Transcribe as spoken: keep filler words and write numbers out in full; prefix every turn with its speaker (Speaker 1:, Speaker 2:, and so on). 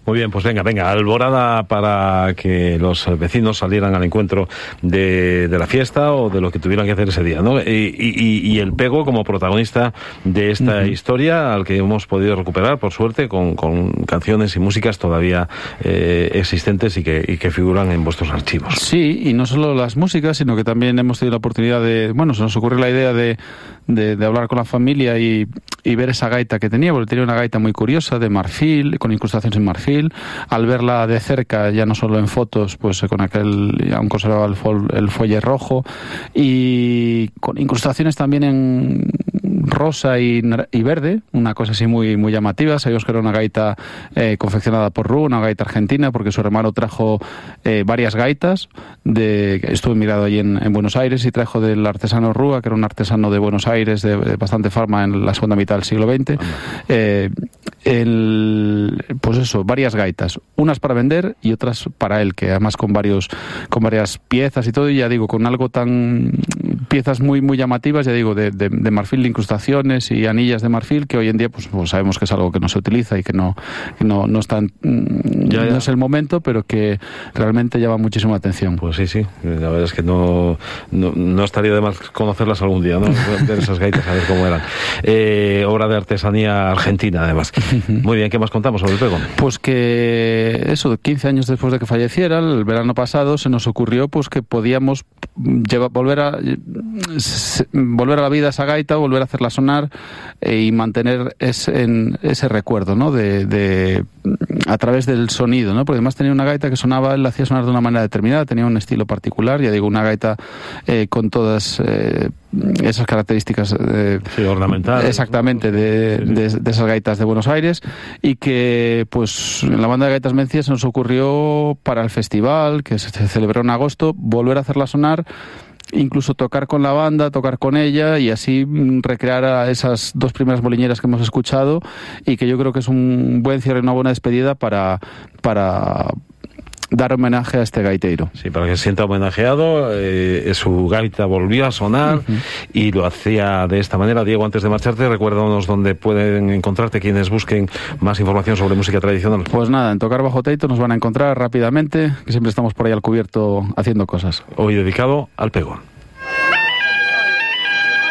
Speaker 1: Muy bien, pues venga, venga, alborada para que los vecinos salieran al encuentro de, de la fiesta o de lo que tuvieran que hacer ese día, ¿no? Y, y, y el Pego como protagonista de esta uh-huh. historia, al que hemos podido recuperar, por suerte, con, con canciones y músicas todavía eh, existentes y que, y que figuran en vuestros archivos.
Speaker 2: Sí, y no solo las músicas, sino que también hemos tenido la oportunidad de, bueno, se nos ocurrió la idea de, de, de hablar con la familia y, y ver esa gaita que tenía, porque tenía una gaita muy curiosa, de marfil, con incrustaciones en marfil. Al verla de cerca, ya no solo en fotos, pues con aquel, aún conservaba el, fol, el fuelle rojo, y con incrustaciones también en rosa y, y verde, una cosa así muy muy llamativa. Sabíamos que era una gaita eh, confeccionada por Ru, una gaita argentina, porque su hermano trajo eh, varias gaitas, de, estuve mirado allí en, en Buenos Aires, y trajo del artesano Rúa, que era un artesano de Buenos Aires de, de bastante fama en la segunda mitad del siglo veinte. Eh, el, pues eso, varias gaitas, unas para vender y otras para él, que además con varios con varias piezas y todo, y ya digo, con algo tan piezas muy muy llamativas, ya digo, de, de, de marfil, de incrustaciones y anillas de marfil, que hoy en día pues, pues sabemos que es algo que no se utiliza y que no que no, no, están, ya, ya. no es el momento, pero que realmente llama muchísima atención.
Speaker 1: Pues sí, sí, la verdad es que no, no, no estaría de más conocerlas algún día, ¿no? De esas gaitas, a ver cómo eran. Eh, obra de artesanía argentina, además. Muy bien, ¿qué más contamos sobre el Pego?
Speaker 2: Pues que eso, quince años después de que falleciera, el verano pasado, se nos ocurrió pues que podíamos llevar, volver a se, volver a la vida esa gaita, volver a hacerla sonar eh, y mantener ese, en, ese recuerdo, ¿no? De, de a través del sonido, ¿no? Porque además tenía una gaita que sonaba, él la hacía sonar de una manera determinada, tenía un estilo particular, ya digo, una gaita eh, con todas eh, esas características eh,
Speaker 1: sí, ornamentales,
Speaker 2: exactamente, de, de, de esas gaitas de Buenos Aires, y que pues en la banda de Gaitas Mencía se nos ocurrió, para el festival que se celebró en agosto, volver a hacerla sonar, incluso tocar con la banda, tocar con ella, y así recrear a esas dos primeras molineras que hemos escuchado, y que yo creo que es un buen cierre y una buena despedida para para dar homenaje a este gaiteiro.
Speaker 1: Sí, para que se sienta homenajeado, eh, su gaita volvió a sonar uh-huh. y lo hacía de esta manera. Diego, antes de marcharte, recuérdanos dónde pueden encontrarte quienes busquen más información sobre música tradicional.
Speaker 2: Pues nada, en Tocar Bajo Teito nos van a encontrar rápidamente, que siempre estamos por ahí al cubierto haciendo cosas.
Speaker 1: Hoy dedicado al Pego.